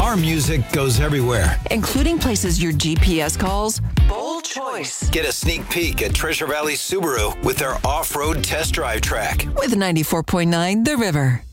Our music goes everywhere. Including places your GPS calls bold choice. Get a sneak peek at Treasure Valley Subaru with their off-road test drive track. With 94.9 The River.